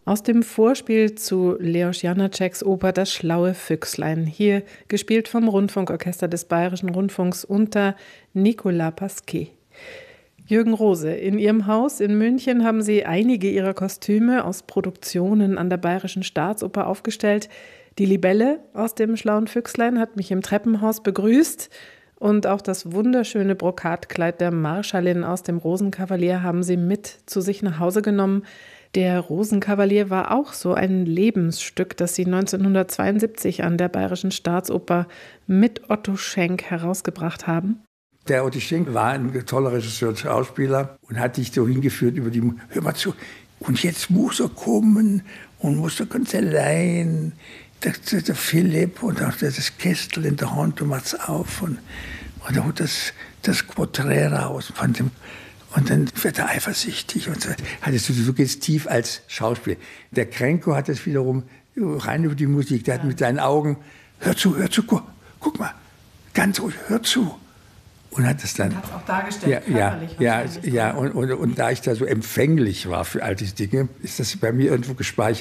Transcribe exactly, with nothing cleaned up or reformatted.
Aus dem Vorspiel zu Leos Janáčeks Oper Das schlaue Füchslein, hier gespielt vom Rundfunkorchester des Bayerischen Rundfunks unter Nicolas Pasquet. Jürgen Rose, in Ihrem Haus in München haben Sie einige Ihrer Kostüme aus Produktionen an der Bayerischen Staatsoper aufgestellt. Die Libelle aus dem schlauen Füchslein hat mich im Treppenhaus begrüßt. Und auch das wunderschöne Brokatkleid der Marschallin aus dem Rosenkavalier haben Sie mit zu sich nach Hause genommen. Der Rosenkavalier war auch so ein Lebensstück, das Sie neunzehnhundertzweiundsiebzig an der Bayerischen Staatsoper mit Otto Schenk herausgebracht haben. Der Otto Schenk war ein toller Regisseur und Schauspieler und hat dich so hingeführt über die, hör mal zu, und jetzt muss er kommen und muss er ganz allein, der, der, der Philipp und auch das Kästel in der Hand und macht's auf und, und er holt das, das Porträt raus von dem. Und dann wird er eifersüchtig und so. Hattest du, du gehst tief als Schauspieler. Der Krenko hat es wiederum rein über die Musik. Der ja. hat mit seinen Augen, hör zu, hör zu, guck, guck mal, ganz ruhig, hör zu. Und hat es dann. Hat es auch dargestellt, ja, körperlich ja, ja, ja und, und, und da ich da so empfänglich war für all diese Dinge, ist das bei mir irgendwo gespeichert.